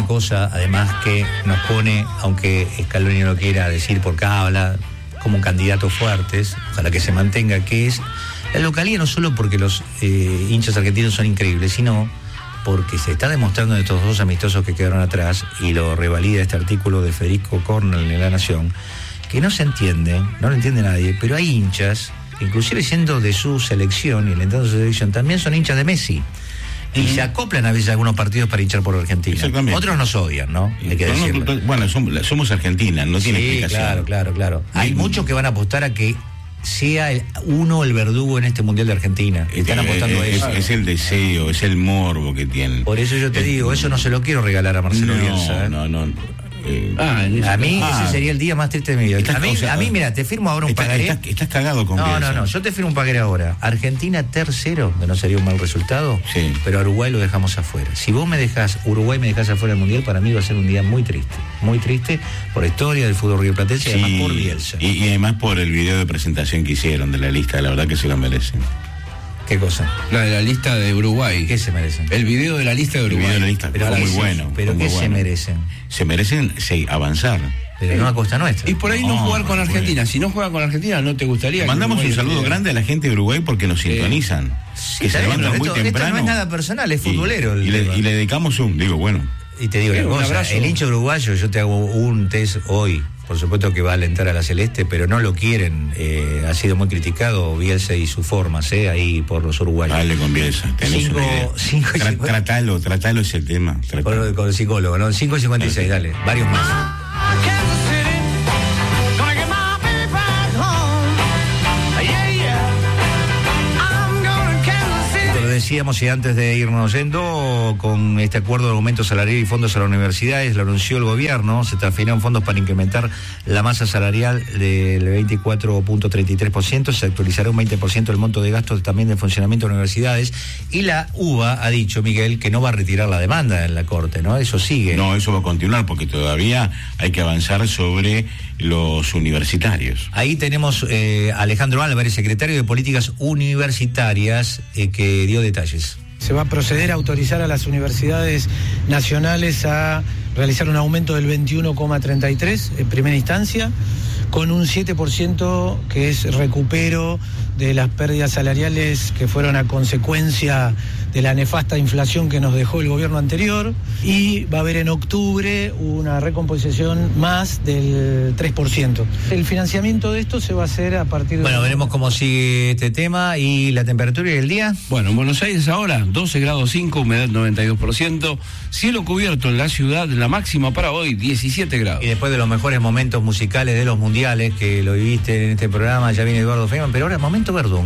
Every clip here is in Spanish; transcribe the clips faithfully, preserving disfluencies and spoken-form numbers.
una cosa, además, que nos pone, aunque Scaloni no lo quiera decir porque habla, como candidatos fuertes, ojalá que se mantenga, que es la localía, no solo porque los eh, hinchas argentinos son increíbles, sino porque se está demostrando en estos dos amistosos que quedaron atrás, y lo revalida este artículo de Federico Cornell en La Nación, que no se entiende, no lo entiende nadie, pero hay hinchas, inclusive siendo de su selección y alentando su selección, también son hinchas de Messi. Y uh-huh. se acoplan a veces a algunos partidos para hinchar por Argentina. Otros nos odian, ¿no? Hay que no, no, bueno, somos, somos Argentina, no tiene sí, explicación. Claro, claro, claro. Hay sí. muchos que van a apostar a que sea el, uno el verdugo en este Mundial de Argentina. Están es, apostando es, a eso. Es el deseo, es el morbo que tienen. Por eso yo te es, digo, eso no se lo quiero regalar a Marcelo no, Bielsa. ¿eh? No, no, no. Eh, ah, a mí ah, ese sería el día más triste de mi vida. Estás, a mí, o sea, a mí mira, te firmo ahora un estás, pagaré. Estás, estás cagado con No, Bielsa. no, no, yo te firmo un pagaré ahora. Argentina tercero, que no sería un mal resultado, sí. pero a Uruguay lo dejamos afuera. Si vos me dejás, Uruguay me dejás afuera del Mundial, para mí va a ser un día muy triste. Muy triste por la historia del fútbol rioplatense y sí, además por Bielsa. Y, y además por el video de presentación que hicieron de la lista, la verdad que se lo merecen. ¿Qué cosa? La de la lista de Uruguay. ¿Qué se merecen? El video de la lista de Uruguay. El video de la lista, pero fue muy se, bueno. ¿Pero qué muy se bueno. merecen? Se merecen sí, avanzar. Pero no a costa nuestra. Y por ahí no, no jugar con Argentina. Si no juegan con Argentina, ¿no te gustaría? Mandamos un saludo esté... grande a la gente de Uruguay porque nos sintonizan. Sí, que se levantan muy esto, temprano. Esto no es nada personal, es futbolero. Y, y, le, y le dedicamos un, digo, bueno. Y te digo una cosa, el hincha uruguayo, yo te hago un test hoy, por supuesto que va a alentar a la Celeste, pero no lo quieren, eh, ha sido muy criticado Bielsa y sus formas, eh, ahí por los uruguayos. Dale con Bielsa, tenés cinco, una idea. Cinco, Tra, tratalo, tratalo ese tema. Con, con el psicólogo, ¿no? cinco y cincuenta y seis, dale, varios más. Decíamos, y antes de irnos yendo, con este acuerdo de aumento salarial y fondos a las universidades, lo anunció el gobierno, se transfirieron fondos para incrementar la masa salarial del veinticuatro punto treinta y tres por ciento, se actualizará un veinte por ciento el monto de gastos también de funcionamiento de universidades, y la U B A ha dicho, Miguel, que no va a retirar la demanda en la Corte, ¿no? Eso sigue. No, eso va a continuar, porque todavía hay que avanzar sobre los universitarios. Ahí tenemos eh, a Alejandro Álvarez, secretario de Políticas Universitarias, eh, que dio detalles. Se va a proceder a autorizar a las universidades nacionales a realizar un aumento del veintiuno coma treinta y tres en primera instancia, con un siete por ciento que es recupero de las pérdidas salariales que fueron a consecuencia de la nefasta inflación que nos dejó el gobierno anterior, y va a haber en octubre una recomposición más del tres por ciento. El financiamiento de esto se va a hacer a partir de... Bueno, veremos cómo sigue este tema. ¿Y la temperatura y el día? Bueno, en Buenos Aires ahora doce grados cinco, humedad noventa y dos por ciento, cielo cubierto en la ciudad, la máxima para hoy diecisiete grados. Y después de los mejores momentos musicales de los mundiales, que lo viviste en este programa, ya viene Eduardo Feynman, pero ahora momento Verdún.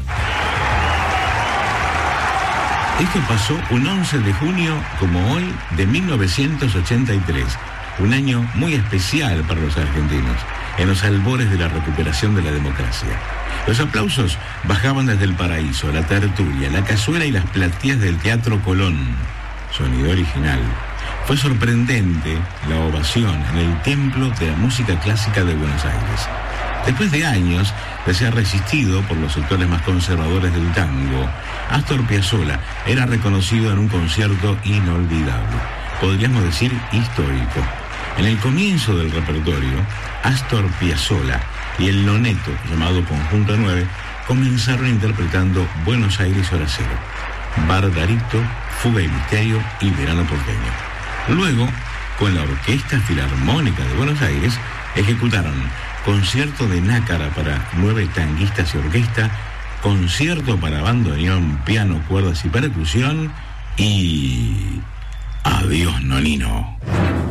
Esto pasó un once de junio, como hoy, de mil novecientos ochenta y tres, un año muy especial para los argentinos, en los albores de la recuperación de la democracia. Los aplausos bajaban desde el paraíso, la tertulia, la cazuela y las plateas del Teatro Colón. Sonido original. Fue sorprendente la ovación en el Templo de la Música Clásica de Buenos Aires. Después de años de ser resistido por los sectores más conservadores del tango, Astor Piazzolla era reconocido en un concierto inolvidable, podríamos decir histórico. En el comienzo del repertorio, Astor Piazzolla y el noneto llamado Conjunto nueve comenzaron interpretando Buenos Aires Hora Cero, Bardarito, Fuga y Misterio y Verano Porteño. Luego, con la Orquesta Filarmónica de Buenos Aires, ejecutaron Concierto de Nácara para nueve tanguistas y orquesta, Concierto para bandoneón, piano, cuerdas y percusión, y Adiós Nonino.